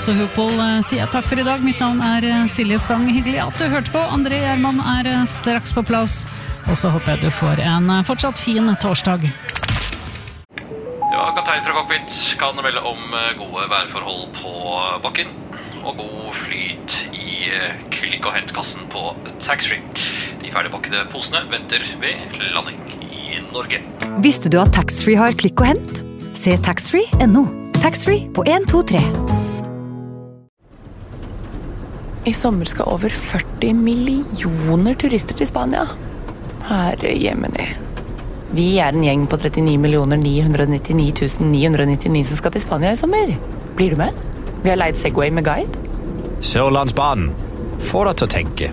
at Hupol sier takk for I dag. Mitt navn Silje Stang. Hyggelig at du hørte på. André Gjerman straks på plass. Og så håper jeg du får en fortsatt fin torsdag. Ja, kaptein fra cockpit kan melde om gode værforhold på bakken og god flyt I klikk- og hentkassen på taxfree. De ferdigpakkede posene venter ved landing I Norge. Visste du at taxfree har klikk og hent? Se taxfree.no. Taxfree på 1, 2, 3. I sommer skal over 40 millioner turister til Spania. Herre jemini. Vi en gjeng på 39 999 som skal til Spania I sommer. Blir du med? Vi har leid Segway med guide. Sørlandsbanen. Få deg til å tenke.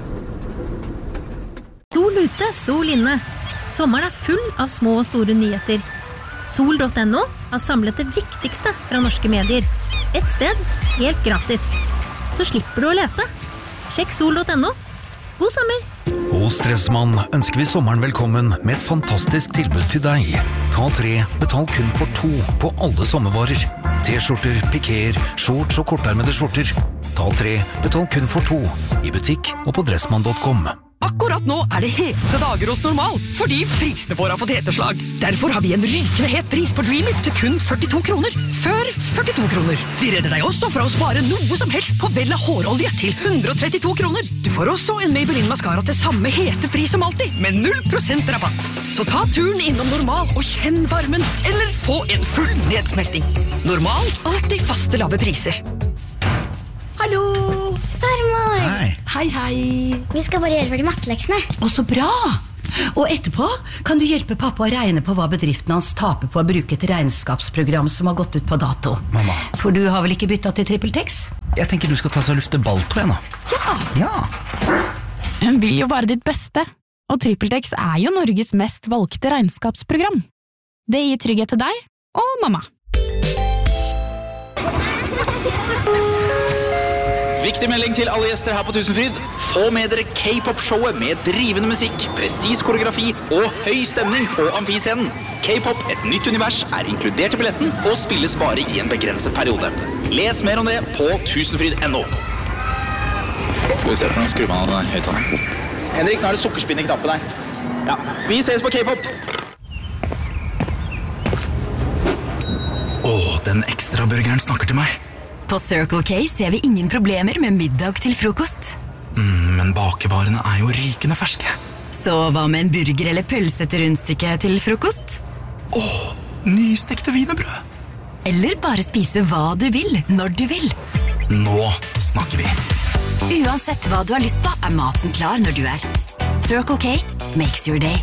Sol ute, sol inne. Sommeren full av små og store nyheter. Sol.no har samlet det viktigste fra norske medier. Et sted, helt gratis. Så slipper du å lete. Sjekk sol.no. God sommer! Hos Dressmann ønsker vi sommeren velkommen med et fantastisk tilbud til deg. Ta 3, betal kun for 2 på alle sommervarer. T-skjorter, pikéer, shorts og kortarmede skjorter. Ta 3, betal kun for 2 I butikk og på dressmann.com. Akkurat nå det hete dager hos Normal, fordi prisene våre har fått heteslag. Derfor har vi en rykende het pris på Dreamies til kun 42 kroner. Før 42 kroner. Vi redder deg også fra å spare noe som helst på Vella hårolje til 132 kroner. Du får også en Maybelline Mascara til samme hete pris som alltid, med 0% rabatt. Så ta turen innom Normal og kjenn varmen, eller få en full nedsmelting. Normal, alltid faste lave priser. Hallo! Farmor! Hei. Vi skal bare gjøre ferdig matteleksene. Å, så bra! Og etterpå kan du hjelpe pappa å regne på hva bedriften hans taper på å bruke et regnskapsprogram som har gått ut på dato. Mamma. For du har vel ikke byttet til TrippelTex? Jeg tenker du skal ta så og lufte Balto igjen da. Ja. Hun vil jo bare ditt beste. Og TrippelTex jo Norges mest valgte regnskapsprogram. Det gir trygghet til deg og mamma. Viktig melding til alle gjester her på Tusenfryd. Få med dere K-pop-showet med drivende musikk, presis koreografi og høy stemning på Amfiscenen. K-pop, et nytt univers, inkludert I billetten og spilles bare I en begrenset periode. Les mer om det på tusenfryd.no. Skal vi se på den skrubben av høyttaleren. Henrik, nå det sukkerspinn I knappen her. Ja, vi ses på K-pop. Den ekstra burgeren snakker til meg. På Circle K ser vi ingen problemer med middag til frokost. Men bakevarene jo rykende ferske. Så hva med en burger eller pølse til rundstykke til frokost? Nystekte wienerbrød. Eller bare spise hva du vil, når du vil. Nå snakker vi. Uansett hva du har lyst på, maten klar når du Circle K makes your day.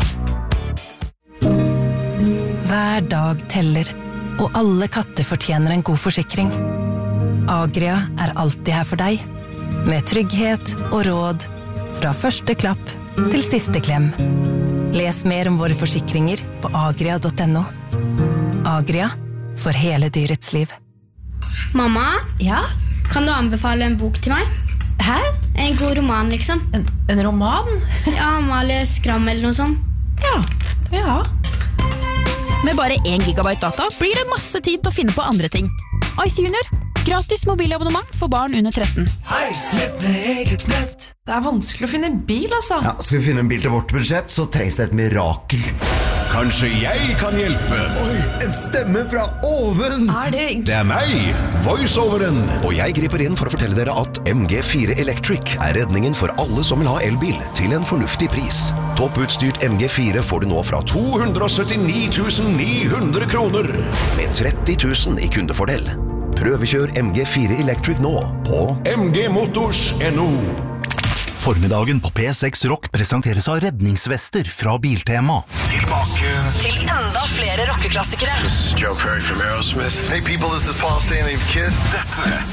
Hver dag teller, og alle katter fortjener en god forsikring. Agria alltid her for deg, med trygghet og råd, fra første klapp til siste klem. Les mer om våre forsikringer på agria.no. Agria, for hele dyrets liv. Mamma? Ja? Kan du anbefale en bok til meg? Hæ? En god roman, liksom. En roman? Ja, Amalie Skram eller noe sånt. Ja. Med bare 1 gigabyte data blir det masse tid til å finne på andre ting. Ice Junior, gratis mobilabonnement for barn under 13. Hei, nett med eget nett. Det vanskelig å finne en bil, altså. Ja, skal vi finne en bil til vårt budsjett, så trengs det et mirakel. Kanskje jeg kan hjelpe? Oi, en stemme fra oven! Det meg, voiceoveren. Og jeg griper inn for å fortelle dere at MG4 Electric redningen for alle som vil ha elbil til en fornuftig pris. Topputstyrt MG4 får du nå fra 279 900 kroner. Med 30 000 I kundefordel. Prøvekjør MG4 Electric nå på mgmotors.no. Formiddagen på P6 Rock presenteres av redningsvester fra Biltema. Tilbake til enda flere rockeklassikere. This is Joe Perry from Aerosmith. Hey people, this is Paul Stanley of KISS. Dette